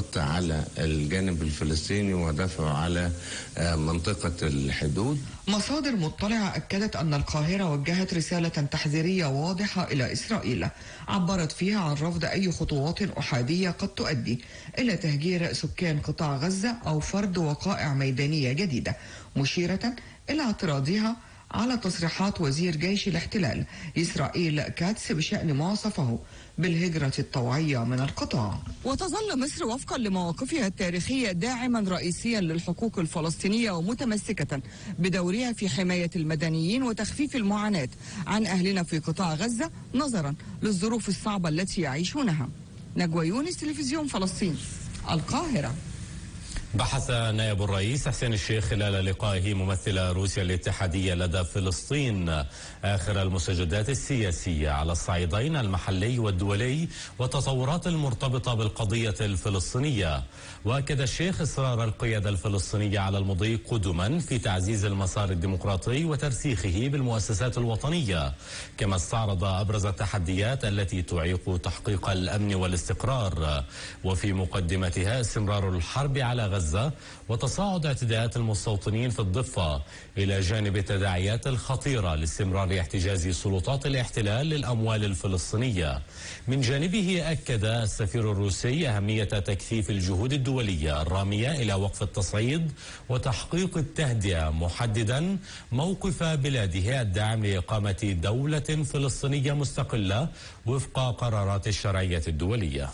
الضغط على الجانب الفلسطيني ودفعه على منطقة الحدود. مصادر مطلعة أكدت أن القاهرة وجهت رسالة تحذيرية واضحة إلى إسرائيل عبرت فيها عن رفض أي خطوات أحادية قد تؤدي إلى تهجير سكان قطاع غزة أو فرض وقائع ميدانية جديدة، مشيرة إلى اعتراضها على تصريحات وزير جيش الاحتلال إسرائيل كاتس بشأن ما وصفه بالهجرة الطوعية من القطاع. وتظل مصر وفقا لمواقفها التاريخية داعما رئيسيا للحقوق الفلسطينية ومتمسكة بدورها في حماية المدنيين وتخفيف المعاناة عن أهلنا في قطاع غزة نظرا للظروف الصعبة التي يعيشونها. نجوى يونس، تلفزيون فلسطين، القاهرة. بحث نائب الرئيس حسين الشيخ خلال لقائه ممثل روسيا الاتحادية لدى فلسطين آخر المستجدات السياسية على الصعيدين المحلي والدولي والتطورات المرتبطة بالقضية الفلسطينية. وأكد الشيخ إصرار القيادة الفلسطينية على المضي قدما في تعزيز المسار الديمقراطي وترسيخه بالمؤسسات الوطنية، كما استعرض أبرز التحديات التي تعيق تحقيق الأمن والاستقرار، وفي مقدمتها استمرار الحرب على غزة وتصاعد اعتداءات المستوطنين في الضفة، إلى جانب التداعيات الخطيرة لاستمرار احتجاز سلطات الاحتلال للأموال الفلسطينية. من جانبه أكد السفير الروسي أهمية تكثيف الجهود الدولية الرامية إلى وقف التصعيد وتحقيق التهدئة، محددا موقف بلاده الداعم لإقامة دولة فلسطينية مستقلة وفق قرارات الشرعية الدولية.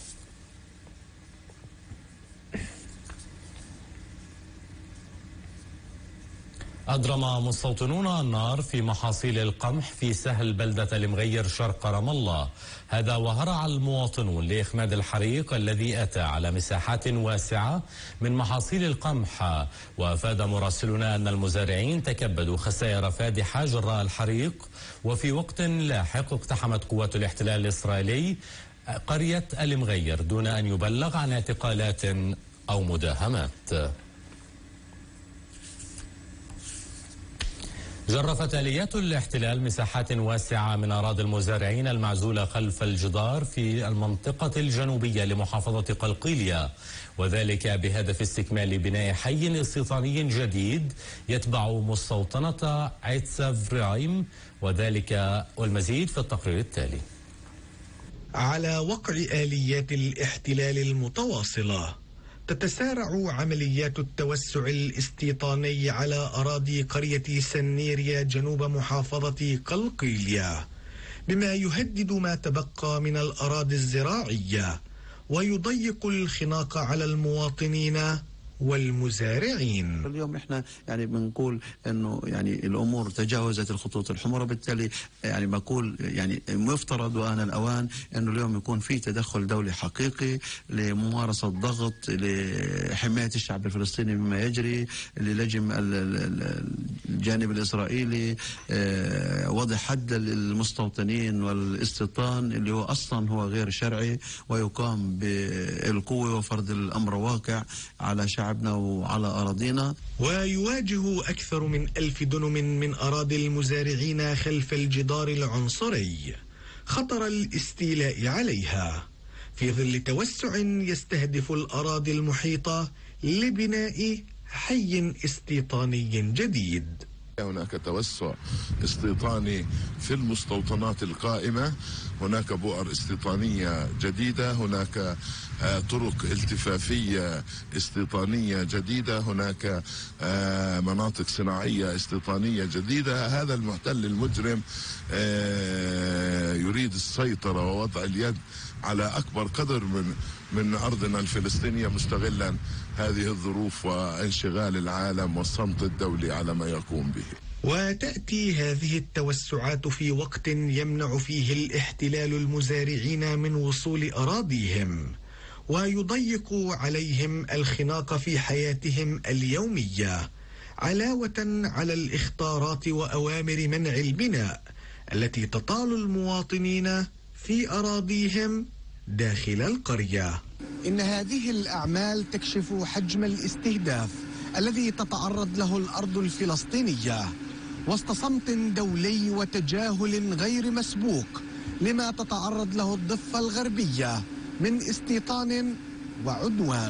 أضرم مستوطنون النار في محاصيل القمح في سهل بلدة المغير شرق رام الله، هذا وهرع المواطنون لإخماد الحريق الذي أتى على مساحات واسعة من محاصيل القمح. وأفاد مراسلنا أن المزارعين تكبدوا خسائر فادحة جراء الحريق، وفي وقت لاحق اقتحمت قوات الاحتلال الإسرائيلي قرية المغير دون أن يبلغ عن اعتقالات أو مداهمات. جرفت آليات الاحتلال مساحات واسعة من أراضي المزارعين المعزولة خلف الجدار في المنطقة الجنوبية لمحافظة قلقيلية، وذلك بهدف استكمال بناء حي استيطاني جديد يتبع مستوطنة عيتسافرايم، وذلك والمزيد في التقرير التالي. على وقع آليات الاحتلال المتواصلة تتسارع عمليات التوسع الاستيطاني على أراضي قرية سنيريا جنوب محافظة قلقيلية، بما يهدد ما تبقى من الأراضي الزراعية ويضيق الخناق على المواطنين والمزارعين. اليوم احنا بنقول انه الامور تجاوزت الخطوط الحمراء، بالتالي بقول مفترض وآن الأوان انه اليوم يكون في تدخل دولي حقيقي لممارسة ضغط لحماية الشعب الفلسطيني مما يجري، للجم الجانب الإسرائيلي وضع حد للمستوطنين والاستيطان اللي هو اصلا هو غير شرعي ويقام بالقوة وفرض الامر واقع على شعب وعلى أراضينا. ويواجه أكثر من 1000 دنم من أراضي المزارعين خلف الجدار العنصري خطر الاستيلاء عليها في ظل توسع يستهدف الأراضي المحيطة لبناء حي استيطاني جديد. هناك توسع استيطاني في المستوطنات القائمة، هناك بؤر استيطانية جديدة، هناك طرق التفافية استيطانية جديدة، هناك مناطق صناعية استيطانية جديدة. هذا المحتل المجرم يريد السيطرة ووضع اليد على أكبر قدر من أرضنا الفلسطينية، مستغلا هذه الظروف وانشغال العالم والصمت الدولي على ما يقوم به. وتأتي هذه التوسعات في وقت يمنع فيه الاحتلال المزارعين من وصول أراضيهم ويضيق عليهم الخناق في حياتهم اليومية، علاوة على الإخطارات وأوامر منع البناء التي تطال المواطنين في أراضيهم داخل القرية. إن هذه الأعمال تكشف حجم الاستهداف الذي تتعرض له الأرض الفلسطينية وسط صمت دولي وتجاهل غير مسبوق لما تتعرض له الضفة الغربية من استيطان وعدوان.